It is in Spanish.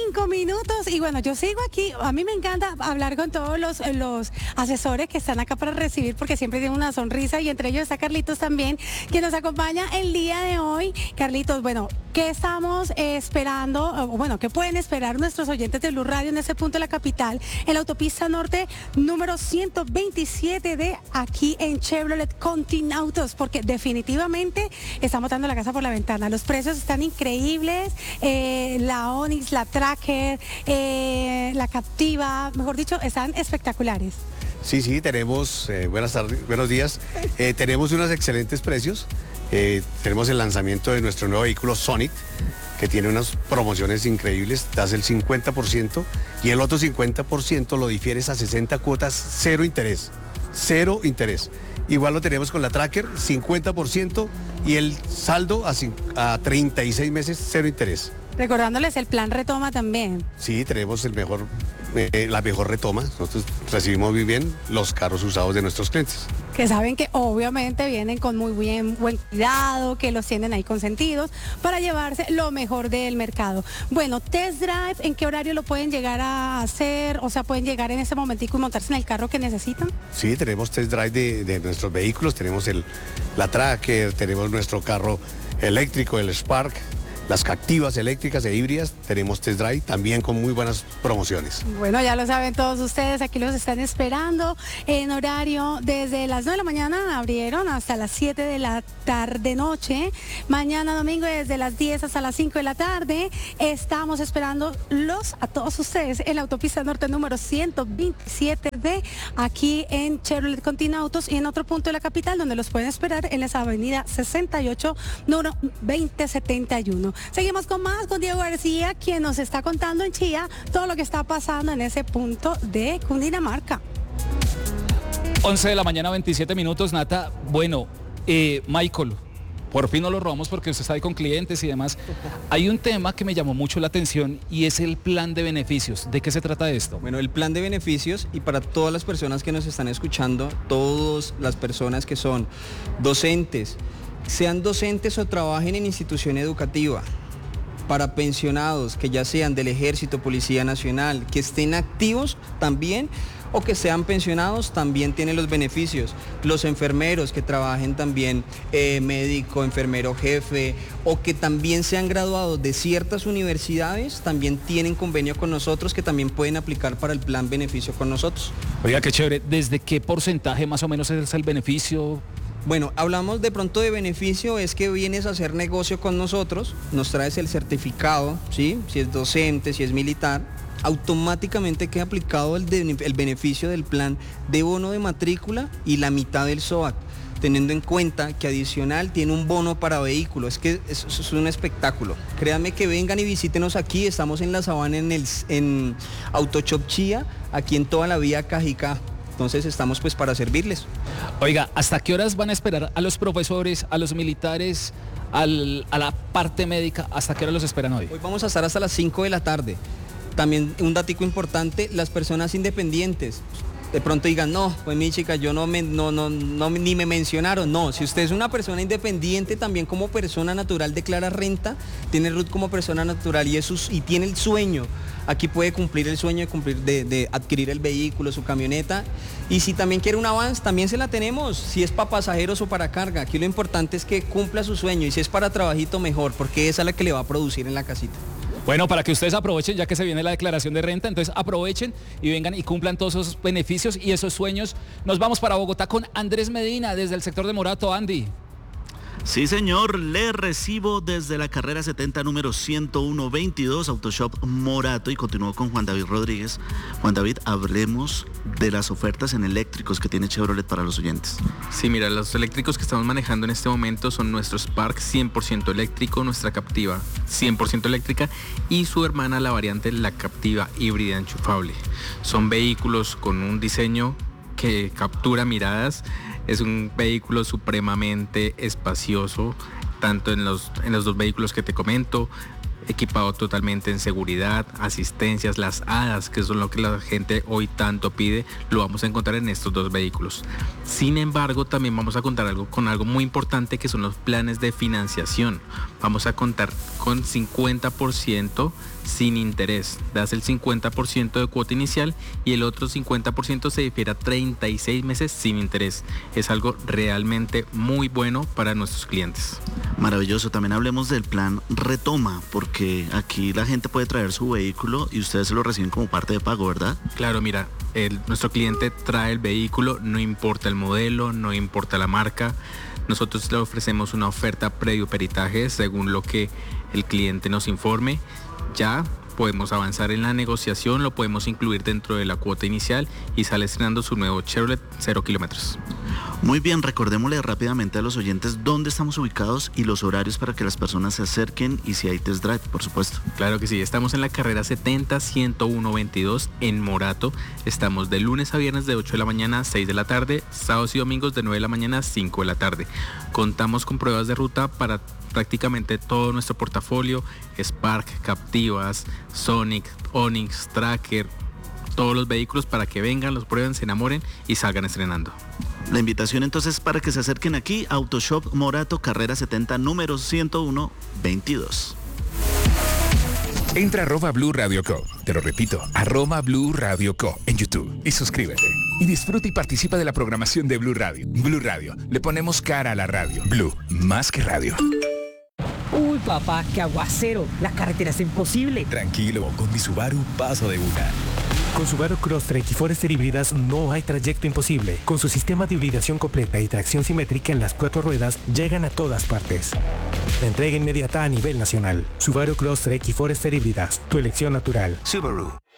5 minutos y bueno, yo sigo aquí. A mí me encanta hablar con todos los asesores que están acá para recibir porque siempre tienen una sonrisa y entre ellos está Carlitos también, quien nos acompaña el día de hoy. Carlitos, bueno, ¿qué estamos esperando? O bueno, ¿qué pueden esperar nuestros oyentes de Blue Radio en ese punto de la capital, en la autopista norte número 127 de aquí en Chevrolet Continautos? Porque definitivamente están botando la casa por la ventana. Los precios están increíbles. La Onix, la Tracker, la Captiva, mejor dicho, están espectaculares. Sí, tenemos, buenas tardes, buenos días. Tenemos unos excelentes precios. Tenemos el lanzamiento de nuestro nuevo vehículo Sonic, que tiene unas promociones increíbles. Das el 50% y el otro 50% lo difieres a 60 cuotas, cero interés. Igual lo tenemos con la Tracker, 50% y el saldo a 36 meses, cero interés. Recordándoles el plan retoma también. Sí, tenemos la mejor retoma. Nosotros recibimos muy bien los carros usados de nuestros clientes. Que saben que obviamente vienen con muy buen cuidado, que los tienen ahí consentidos para llevarse lo mejor del mercado. Bueno, test drive, ¿en qué horario lo pueden llegar a hacer? O sea, ¿pueden llegar en ese momentico y montarse en el carro que necesitan? Sí, tenemos test drive de nuestros vehículos. Tenemos la Tracker, tenemos nuestro carro eléctrico, el Spark, las Captivas eléctricas e híbridas, tenemos test drive también con muy buenas promociones. Bueno, ya lo saben todos ustedes, aquí los están esperando en horario desde las 9 de la mañana, abrieron hasta las 7 de la tarde noche. Mañana domingo desde las 10 hasta las 5 de la tarde. Estamos esperando a todos ustedes en la autopista norte número 127 de aquí en Chevrolet Continautos y en otro punto de la capital donde los pueden esperar en esa avenida 68, número 2071. Seguimos con más, con Diego García, quien nos está contando en Chía todo lo que está pasando en ese punto de Cundinamarca. 11 de la mañana, 27 minutos, Nata. Bueno, Michael, por fin no lo robamos porque usted está ahí con clientes y demás. Hay un tema que me llamó mucho la atención y es el plan de beneficios. ¿De qué se trata esto? Bueno, el plan de beneficios, y para todas las personas que nos están escuchando, todas las personas que son docentes, sean docentes o trabajen en institución educativa, para pensionados que ya sean del Ejército, Policía Nacional, que estén activos también o que sean pensionados, también tienen los beneficios. Los enfermeros que trabajen también, médico, enfermero jefe, o que también sean graduados de ciertas universidades, también tienen convenio con nosotros que también pueden aplicar para el plan beneficio con nosotros. Oiga, qué chévere. ¿Desde qué porcentaje más o menos es el beneficio? Bueno, hablamos de pronto de beneficio, es que vienes a hacer negocio con nosotros, nos traes el certificado, ¿sí? Si es docente, si es militar, automáticamente queda aplicado el beneficio del plan de bono de matrícula y la mitad del SOAT, teniendo en cuenta que adicional tiene un bono para vehículo. Es que es un espectáculo. Créanme que vengan y visítenos aquí, estamos en la Sabana, en Autoshop Chía, aquí en toda la vía Cajicá. Entonces estamos pues para servirles. Oiga, ¿hasta qué horas van a esperar a los profesores, a los militares, a la parte médica? ¿Hasta qué hora los esperan hoy? Hoy vamos a estar hasta las 5 de la tarde. También un datico importante, las personas independientes. De pronto digan, no, pues mi chica, yo ni me mencionaron. No, si usted es una persona independiente, también como persona natural declara renta, tiene RUT como persona natural y tiene el sueño. Aquí puede cumplir el sueño de adquirir el vehículo, su camioneta. Y si también quiere un avance, también se la tenemos, si es para pasajeros o para carga. Aquí lo importante es que cumpla su sueño y si es para trabajito, mejor, porque esa es la que le va a producir en la casita. Bueno, para que ustedes aprovechen, ya que se viene la declaración de renta, entonces aprovechen y vengan y cumplan todos esos beneficios y esos sueños. Nos vamos para Bogotá con Andrés Medina, desde el sector de Morato. Andy. Sí, señor, le recibo desde la carrera 70, número 10122, Autoshop Morato, y continúo con Juan David Rodríguez. Juan David, hablemos de las ofertas en eléctricos que tiene Chevrolet para los oyentes. Sí, mira, los eléctricos que estamos manejando en este momento son nuestro Spark 100% eléctrico, nuestra Captiva 100% eléctrica y su hermana, la variante, la Captiva híbrida enchufable. Son vehículos con un diseño que captura miradas. Es un vehículo supremamente espacioso, tanto en los dos vehículos que te comento. equipado totalmente en seguridad, asistencias, las hadas, que son lo que la gente hoy tanto pide, lo vamos a encontrar en estos dos vehículos. Sin embargo, también vamos a contar con algo muy importante, que son los planes de financiación. Vamos a contar con 50% sin interés. Das el 50% de cuota inicial y el otro 50% se difiere a 36 meses sin interés. Es algo realmente muy bueno para nuestros clientes. Maravilloso. También hablemos del plan Retoma, porque aquí la gente puede traer su vehículo y ustedes se lo reciben como parte de pago, ¿verdad? Claro, mira, nuestro cliente trae el vehículo, no importa el modelo, no importa la marca. Nosotros le ofrecemos una oferta previo peritaje según lo que el cliente nos informe. Ya podemos avanzar en la negociación, lo podemos incluir dentro de la cuota inicial y sale estrenando su nuevo Chevrolet 0 kilómetros. Muy bien, recordémosle rápidamente a los oyentes dónde estamos ubicados y los horarios para que las personas se acerquen y si hay test drive, por supuesto. Claro que sí, estamos en la carrera 70-101-22 en Morato. Estamos de lunes a viernes de 8 de la mañana a 6 de la tarde, sábados y domingos de 9 de la mañana a 5 de la tarde. Contamos con pruebas de ruta para prácticamente todo nuestro portafolio: Spark, Captivas, Sonic, Onix, Tracker, todos los vehículos para que vengan, los prueben, se enamoren y salgan estrenando. La invitación entonces para que se acerquen aquí, Autoshop Morato, carrera 70, número 101-22. Entra a @Blue Radio Co. Te lo repito, @Blue Radio Co. en YouTube y suscríbete. Y disfruta y participa de la programación de Blue Radio. Blue Radio, le ponemos cara a la radio. Blue, más que radio. Uy, papá, qué aguacero. La carretera es imposible. Tranquilo, con mi Subaru paso de una. Con Subaru Crosstrek y Forester híbridas no hay trayecto imposible. Con su sistema de hibridación completa y tracción simétrica en las 4 ruedas, llegan a todas partes. La entrega inmediata a nivel nacional. Subaru Crosstrek y Forester híbridas, tu elección natural. Subaru.